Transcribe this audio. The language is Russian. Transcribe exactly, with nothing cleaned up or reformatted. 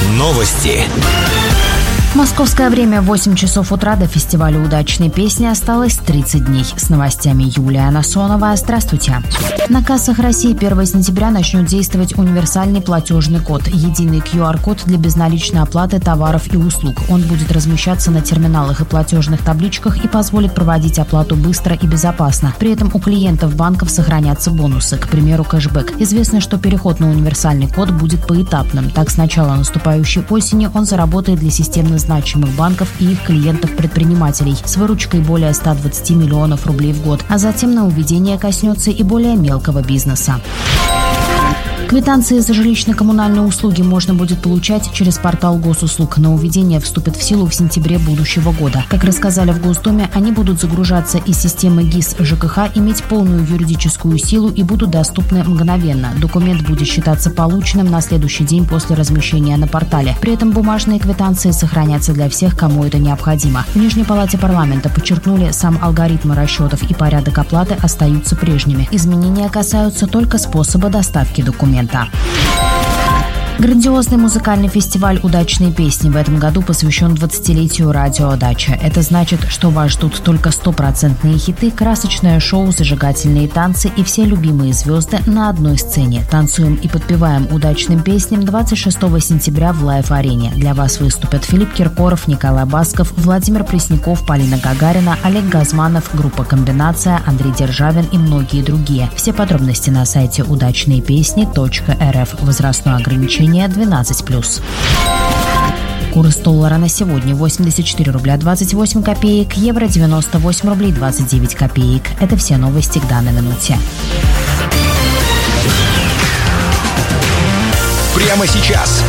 Новости. Московское время восемь часов утра. До фестиваля удачной песни осталось тридцать дней. С новостями Юлия Насонова. Здравствуйте. На кассах России первого сентября начнет действовать универсальный платежный код. Единый ку ар-код для безналичной оплаты товаров и услуг. Он будет размещаться на терминалах и платежных табличках и позволит проводить оплату быстро и безопасно. При этом у клиентов банков сохранятся бонусы, к примеру, кэшбэк. Известно, что переход на универсальный код будет поэтапным. Так, с начала наступающей осени он заработает для системно значимых банков и их клиентов-предпринимателей с выручкой более ста двадцати миллионов рублей в год, а затем нововведение коснется и более мелкого бизнеса. Квитанции за жилищно-коммунальные услуги можно будет получать через портал госуслуг. Нововведение вступит в силу в сентябре будущего года. Как рассказали в Госдуме, они будут загружаться из системы ГИС ЖКХ, иметь полную юридическую силу и будут доступны мгновенно. Документ будет считаться полученным на следующий день после размещения на портале. При этом бумажные квитанции сохранятся для всех, кому это необходимо. В Нижней палате парламента подчеркнули, сам алгоритм расчетов и порядок оплаты остаются прежними. Изменения касаются только способа доставки документа. Грандиозный музыкальный фестиваль «Удачные песни» в этом году посвящен двадцатилетию радио «Дача». Это значит, что вас ждут только стопроцентные хиты, красочное шоу, зажигательные танцы и все любимые звезды на одной сцене. Танцуем и подпеваем удачным песням двадцать шестого сентября в Лайв-арене. Для вас выступят Филипп Киркоров, Николай Басков, Владимир Пресняков, Полина Гагарина, Олег Газманов, группа «Комбинация», Андрей Державин и многие другие. Все подробности на сайте удачные песни точка эр эф. Возрастное ограничение двенадцать плюс. Курс доллара на сегодня восемьдесят четыре рубля двадцать восемь копеек, евро девяносто восемь рублей двадцать девять копеек. Это все новости к данной минуте. Прямо сейчас